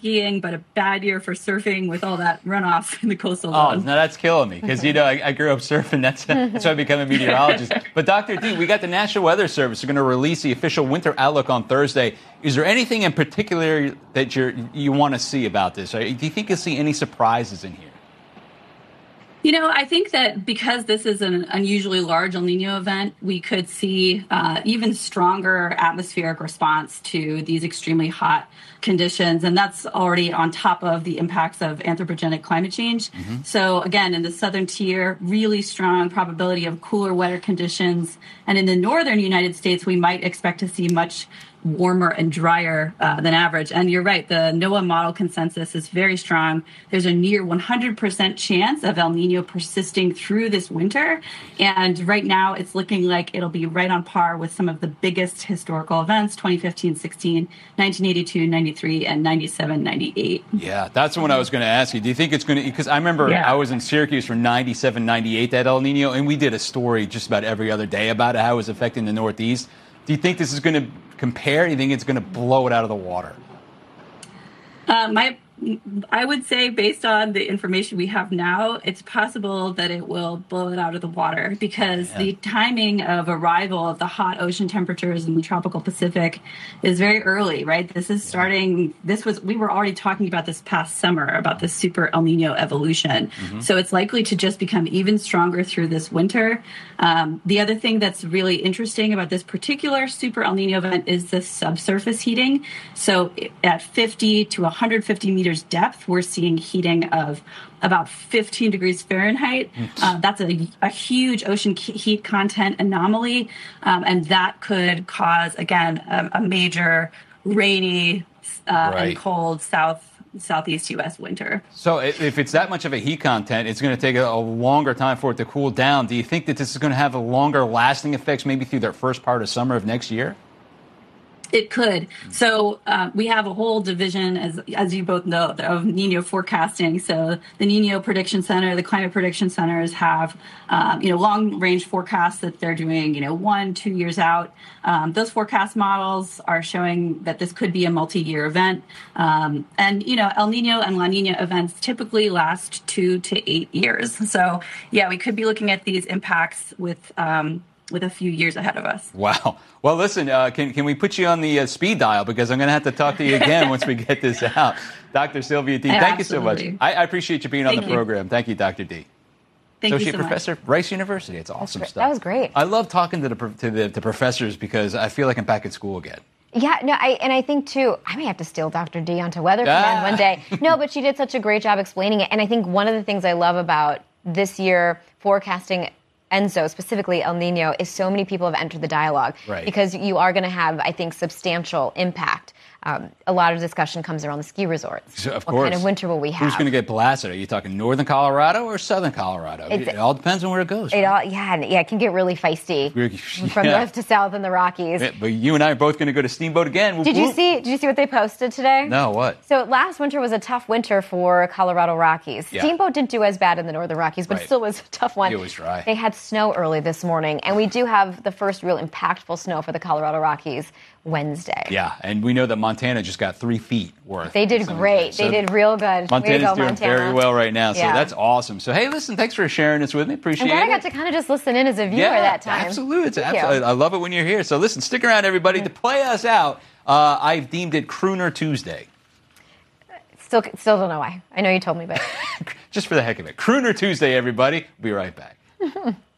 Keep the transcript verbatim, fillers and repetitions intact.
skiing, but a bad year for surfing with all that runoff in the coastal Oh, zone. no, that's killing me because, you know, I, I grew up surfing. That's, that's why I became a meteorologist. But, Doctor D, we got the National Weather Service. They're going to release the official winter outlook on Thursday. Is there anything in particular that you're, you want to see about this? Do you think you'll see any surprises in here? You know, I think that because this is an unusually large El Nino event, we could see uh, even stronger atmospheric response to these extremely hot conditions. And that's already on top of the impacts of anthropogenic climate change. Mm-hmm. So again, in the southern tier, really strong probability of cooler, wetter conditions. And in the northern United States, we might expect to see much warmer and drier uh, than average. And you're right, the NOAA model consensus is very strong. There's a near one hundred percent chance of El Nino persisting through this winter. And right now, it's looking like it'll be right on par with some of the biggest historical events, twenty fifteen sixteen, nineteen eighty-two ninety-three, and ninety-seven ninety-eight. Yeah, that's the one I was going to ask you. Do you think it's going to, because I remember yeah. I was in Syracuse for ninety-seven ninety-eight, that El Nino, and we did a story just about every other day about it, how it was affecting the Northeast. Do you think this is going to compare? Do you think it's going to blow it out of the water? Uh, my, I would say, based on the information we have now, it's possible that it will blow it out of the water because yeah. the timing of arrival of the hot ocean temperatures in the tropical Pacific is very early, right? This is starting, this was, we were already talking about this past summer, about the super El Nino evolution. Mm-hmm. So it's likely to just become even stronger through this winter. Um, the other thing that's really interesting about this particular super El Nino event is the subsurface heating. So at fifty to one hundred fifty meters depth, we're seeing heating of about fifteen degrees Fahrenheit. Uh, that's a, a huge ocean heat content anomaly, um, and that could cause, again, a, a major rainy uh, right. and cold south southeast U S winter. So if it's that much of a heat content, it's going to take a, a longer time for it to cool down. Do you think that this is going to have a longer lasting effects maybe through the first part of summer of next year? It could. So uh, we have a whole division, as as you both know, of Nino forecasting. So the Nino Prediction Center, the Climate Prediction Centers have, um, you know, long range forecasts that they're doing, you know, one, two years out. Um, those forecast models are showing that this could be a multi-year event. Um, and, you know, El Nino and La Nina events typically last two to eight years. So, yeah, we could be looking at these impacts with um with a few years ahead of us. Wow. Well, listen, uh, can can we put you on the uh, speed dial because I'm going to have to talk to you again once we get this out. Doctor Sylvia D, thank Absolutely. you so much. I, I appreciate you being thank on the you. program. Thank you, Doctor D. Thank Associate you so Professor, much. Rice University. It's awesome That's stuff. That was great. I love talking to the to the to professors because I feel like I'm back at school again. Yeah, no, I, and I think, too, I may have to steal Doctor D onto Weather Command ah. one day. No, but she did such a great job explaining it. And I think one of the things I love about this year forecasting ENSO, specifically El Nino, is so many people have entered the dialogue. Right. Because you are going to have, I think, substantial impact. Um, a lot of discussion comes around the ski resorts. So, of what course. kind of winter will we have? Who's going to get blasted? Are you talking northern Colorado or southern Colorado? It's, it all depends on where it goes. It right? all, yeah, yeah, it can get really feisty Yeah. from north to south in the Rockies. Yeah, but you and I are both going to go to Steamboat again. Did you see? Did you see what they posted today? No, what? So last winter was a tough winter for Colorado Rockies. Yeah. Steamboat didn't do as bad in the northern Rockies, but Right. it still was a tough one. It was dry. They had snow early this morning, and we do have the first real impactful snow for the Colorado Rockies Wednesday. Yeah, and we know that Montana just got three feet worth. They did great. So they did real good. Montana's Way to go, doing Montana. very well right now, so Yeah. that's awesome. So, hey, listen, thanks for sharing this with me. Appreciate I'm glad it. I got to kind of just listen in as a viewer yeah, that time. Absolutely. It's Thank absolutely. you. I love it when you're here. So, listen, stick around, everybody. To play us out, uh, I've deemed it Crooner Tuesday. Still, still don't know why. I know you told me, but Just for the heck of it. Crooner Tuesday, everybody. We'll be right back.